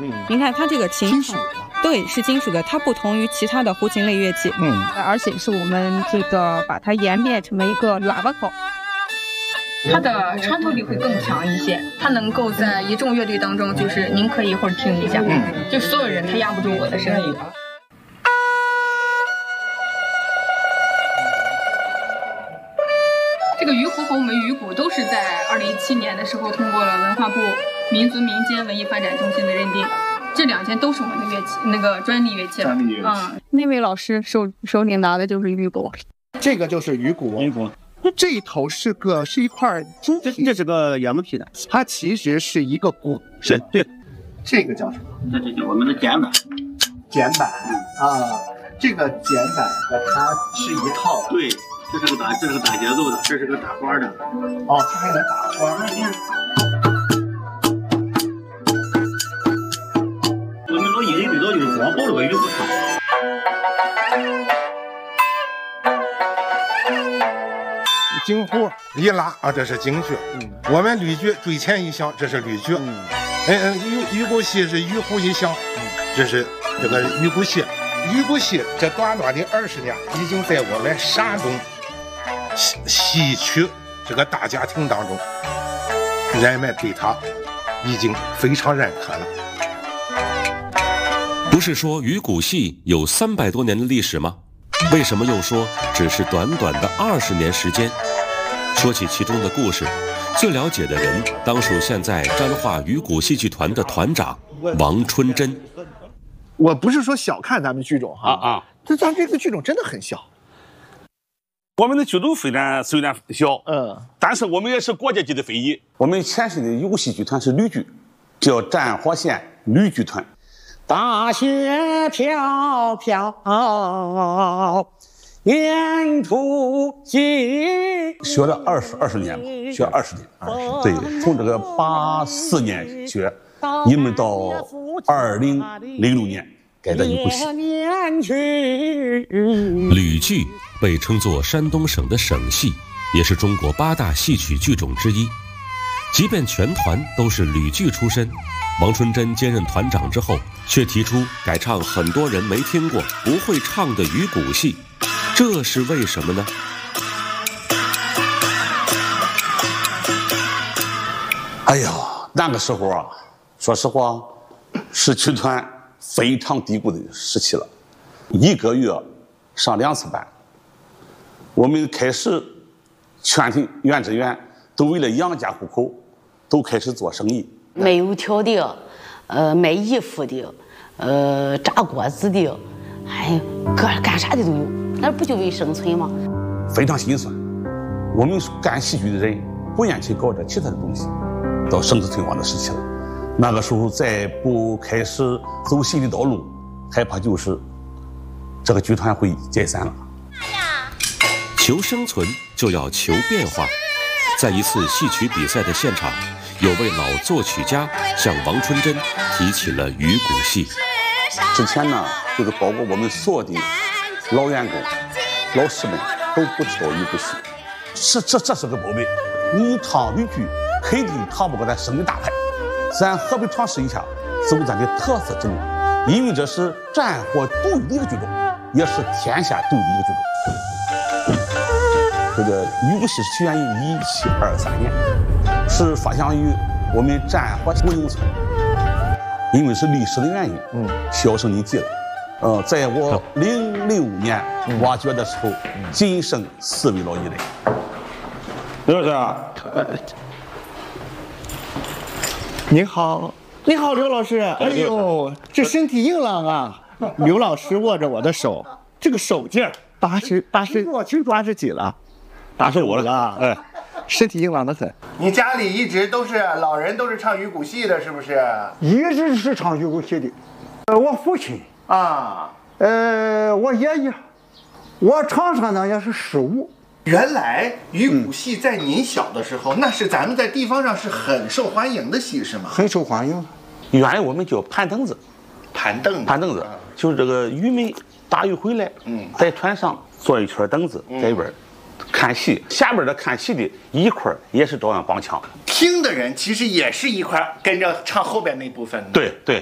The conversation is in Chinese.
您看它这个琴金属， 对，是金属的，它不同于其他的胡琴类乐器，而且是我们这个把它演变成了一个喇叭口。它的穿透力会更强一些，它能够在一众乐队当中，就是您可以一会儿听一下，就所有人他压不住我的声音。这个鱼胡和我们鱼鼓都是在2017年的时候通过了文化部民族民间文艺发展中心的认定，这2件都是我们的乐器，那个专利乐器了。那位老师手里拿的就是鱼鼓， 这个就是鱼鼓。 鱼鼓。 这一头是一块金皮， 这是个原木皮的， 它其实是一个鼓。 是对。 这个叫什么？ 这是我们的简板。 简板啊，这个简板和它是一套的。 对，这是个打节奏的，这是个打花的。 哦，它还能打花。 我们老一人最早就是光抱着个鱼鼓唱。 京胡一拉啊，这是京剧。我们吕剧追前一响，这是吕剧。鱼鼓戏是鱼胡一响，这是这个鱼鼓戏。鱼鼓戏这短短的20年，已经在我们山东西区这个大家庭当中，人们对它已经非常认可了。 不是说鱼鼓戏有300多年的历史吗？为什么又说只是短短的20年时间？说起其中的故事，最了解的人当属现在彰化鱼鼓戏剧团的团长王春珍。 我不是说小看咱们剧种哈，咱这个剧种真的很小。 我们的剧种虽然小，但是我们也是国家级的非遗。我们前身的鱼鼓戏剧团是吕剧，叫占化县吕剧团。 大雪飘飘，演出戏。 学了20年吧，学20年。对，从这个84年学，一直到2006年改的鱼鼓戏。 吕剧被称作山东省的省戏，也是中国8大戏曲剧种之一。即便全团都是吕剧出身，王春珍接任团长之后，却提出改唱很多人没听过、不会唱的鱼鼓戏，这是为什么呢？ 哎呀，那个时候啊，说实话，是剧团非常低谷的时期了，1个月上2次班。我们开始全体原职员都为了养家糊口，都开始做生意。 卖油条的，卖衣服的，炸锅子的，还干啥的都有，那不就为生存吗？ 非常心酸。我们干戏剧的人不愿去搞这其他的东西，到生死存亡的时期了。那个时候再不开始走戏的道路，害怕就是这个剧团会解散了。 求生存就要求变化。在一次戏曲比赛的现场，有位老作曲家向王春珍提起了鱼鼓戏。 之前呢，就是包括我们所有的老员工、老师们都不知道鱼鼓戏，这是个宝贝。你唱吕剧肯定逃不过咱省的大牌，咱何必尝试一下走咱的特色之路？因为这是战火独有的一个剧种，也是天下独有的一个剧种。这个鱼鼓戏是起源于1723年，是发祥于我们占化文永村。因为是历史的原因，销声匿迹了。在我06年挖掘的时候，仅剩4位老艺人。刘老师， 你好，你好，刘老师。哎呦，这身体硬朗啊！刘老师握着我的手，这个手劲儿，80几了，85了。哎，身体硬朗得很。你家里一直都是老人，都是唱鱼鼓戏的，是不是？ 一直是唱鱼鼓戏的。我父亲啊， 我爷爷，我场上呢也是师傅。 原来鱼鼓戏在您小的时候，那是咱们在地方上是很受欢迎的戏，是吗？ 很受欢迎。 原来我们叫盘凳子， 盘凳子就是这个渔民打鱼回来，在船上坐一圈凳子，在一边看戏，下边的看戏的一块也是照样帮腔。 听的人其实也是一块跟着唱后边那部分的。 对，